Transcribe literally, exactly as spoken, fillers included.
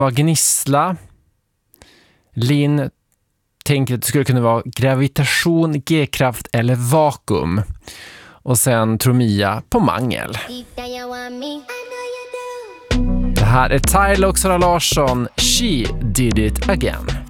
var gnissla. Linn tänker att det skulle kunna vara gravitation, G-kraft eller vakuum. Och sen tror Mia på mangel. Det här är Tyler och Sara Larsson. She did it again.